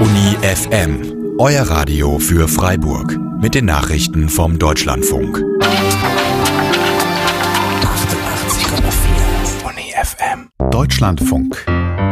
Uni FM, euer Radio für Freiburg. Mit den Nachrichten vom Deutschlandfunk. 88,4 Uni FM. Deutschlandfunk.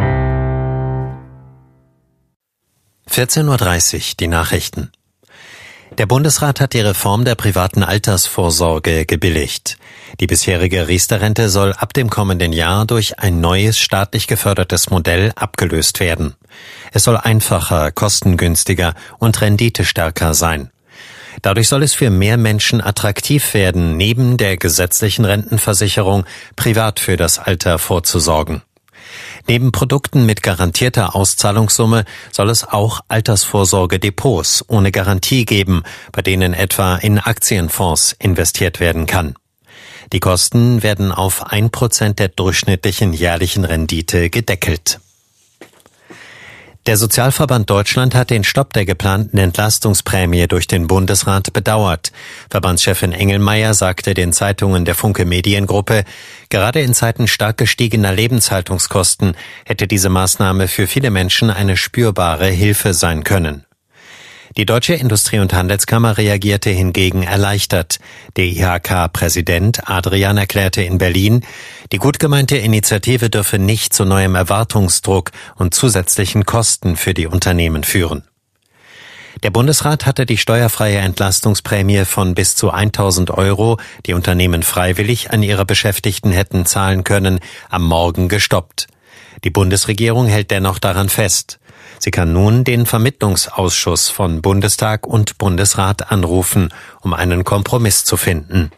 14:30 Uhr, die Nachrichten. Der Bundesrat hat die Reform der privaten Altersvorsorge gebilligt. Die bisherige Riester-Rente soll ab dem kommenden Jahr durch ein neues staatlich gefördertes Modell abgelöst werden. Es soll einfacher, kostengünstiger und renditestärker sein. Dadurch soll es für mehr Menschen attraktiv werden, neben der gesetzlichen Rentenversicherung privat für das Alter vorzusorgen. Neben Produkten mit garantierter Auszahlungssumme soll es auch Altersvorsorgedepots ohne Garantie geben, bei denen etwa in Aktienfonds investiert werden kann. Die Kosten werden auf 1% der durchschnittlichen jährlichen Rendite gedeckelt. Der Sozialverband Deutschland hat den Stopp der geplanten Entlastungsprämie durch den Bundesrat bedauert. Verbandschefin Engelmeier sagte den Zeitungen der Funke Mediengruppe, gerade in Zeiten stark gestiegener Lebenshaltungskosten hätte diese Maßnahme für viele Menschen eine spürbare Hilfe sein können. Die Deutsche Industrie- und Handelskammer reagierte hingegen erleichtert. Der IHK-Präsident Adrian erklärte in Berlin, die gut gemeinte Initiative dürfe nicht zu neuem Erwartungsdruck und zusätzlichen Kosten für die Unternehmen führen. Der Bundesrat hatte die steuerfreie Entlastungsprämie von bis zu 1.000 €, die Unternehmen freiwillig an ihre Beschäftigten hätten zahlen können, am Morgen gestoppt. Die Bundesregierung hält dennoch daran fest. Sie kann nun den Vermittlungsausschuss von Bundestag und Bundesrat anrufen, um einen Kompromiss zu finden.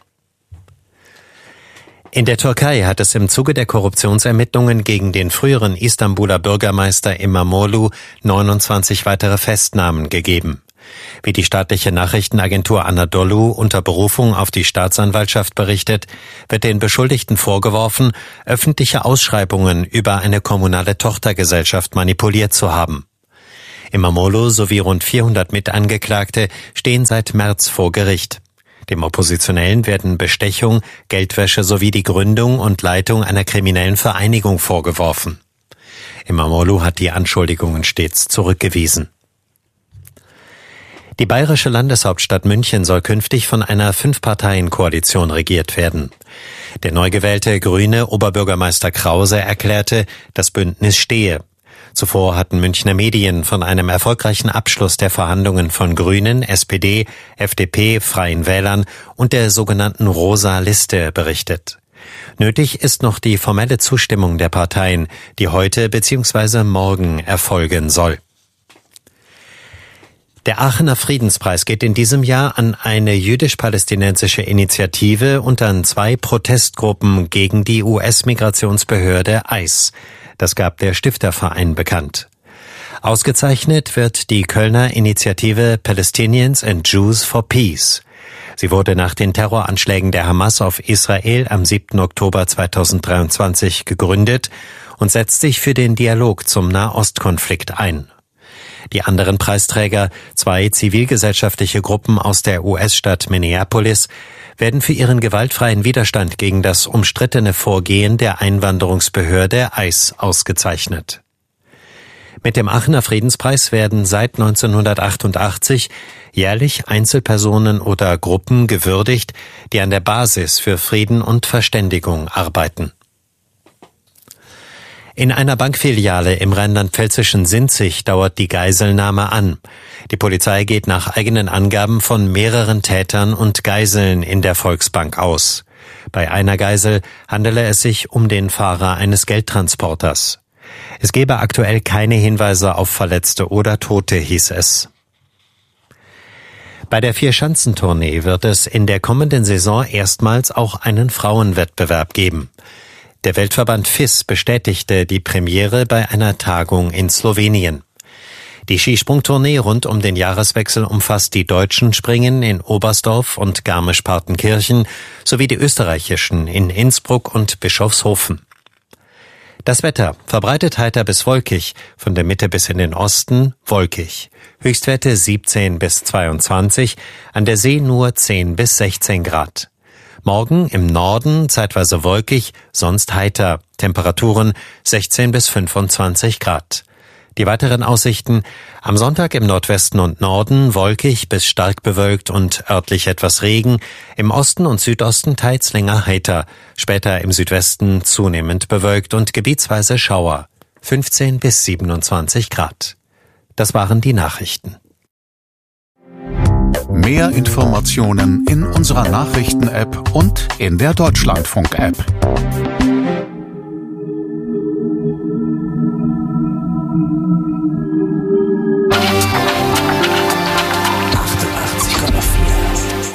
In der Türkei hat es im Zuge der Korruptionsermittlungen gegen den früheren Istanbuler Bürgermeister İmamoğlu 29 weitere Festnahmen gegeben. Wie die staatliche Nachrichtenagentur Anadolu unter Berufung auf die Staatsanwaltschaft berichtet, wird den Beschuldigten vorgeworfen, öffentliche Ausschreibungen über eine kommunale Tochtergesellschaft manipuliert zu haben. İmamoğlu sowie rund 400 Mitangeklagte stehen seit März vor Gericht. Dem Oppositionellen werden Bestechung, Geldwäsche sowie die Gründung und Leitung einer kriminellen Vereinigung vorgeworfen. İmamoğlu hat die Anschuldigungen stets zurückgewiesen. Die bayerische Landeshauptstadt München soll künftig von einer 5-Parteien-Koalition regiert werden. Der neu gewählte grüne Oberbürgermeister Krause erklärte, das Bündnis stehe. Zuvor hatten Münchner Medien von einem erfolgreichen Abschluss der Verhandlungen von Grünen, SPD, FDP, Freien Wählern und der sogenannten Rosa Liste berichtet. Nötig ist noch die formelle Zustimmung der Parteien, die heute bzw. morgen erfolgen soll. Der Aachener Friedenspreis geht in diesem Jahr an eine jüdisch-palästinensische Initiative und an 2 Protestgruppen gegen die US-Migrationsbehörde ICE. Das gab der Stifterverein bekannt. Ausgezeichnet wird die Kölner Initiative Palestinians and Jews for Peace. Sie wurde nach den Terroranschlägen der Hamas auf Israel am 7. Oktober 2023 gegründet und setzt sich für den Dialog zum Nahostkonflikt ein. Die anderen Preisträger, 2 zivilgesellschaftliche Gruppen aus der US-Stadt Minneapolis, werden für ihren gewaltfreien Widerstand gegen das umstrittene Vorgehen der Einwanderungsbehörde ICE ausgezeichnet. Mit dem Aachener Friedenspreis werden seit 1988 jährlich Einzelpersonen oder Gruppen gewürdigt, die an der Basis für Frieden und Verständigung arbeiten. In einer Bankfiliale im rheinland-pfälzischen Sinzig dauert die Geiselnahme an. Die Polizei geht nach eigenen Angaben von mehreren Tätern und Geiseln in der Volksbank aus. Bei einer Geisel handele es sich um den Fahrer eines Geldtransporters. Es gebe aktuell keine Hinweise auf Verletzte oder Tote, hieß es. Bei der Vierschanzentournee wird es in der kommenden Saison erstmals auch einen Frauenwettbewerb geben. Der Weltverband FIS bestätigte die Premiere bei einer Tagung in Slowenien. Die Skisprungtournee rund um den Jahreswechsel umfasst die deutschen Springen in Oberstdorf und Garmisch-Partenkirchen sowie die österreichischen in Innsbruck und Bischofshofen. Das Wetter verbreitet heiter bis wolkig, von der Mitte bis in den Osten wolkig. Höchstwerte 17 bis 22, an der See nur 10 bis 16 Grad. Morgen im Norden zeitweise wolkig, sonst heiter. Temperaturen 16 bis 25 Grad. Die weiteren Aussichten: am Sonntag im Nordwesten und Norden wolkig bis stark bewölkt und örtlich etwas Regen, im Osten und Südosten teils länger heiter, später im Südwesten zunehmend bewölkt und gebietsweise Schauer, 15 bis 27 Grad. Das waren die Nachrichten. Mehr Informationen in unserer Nachrichten-App und in der Deutschlandfunk-App.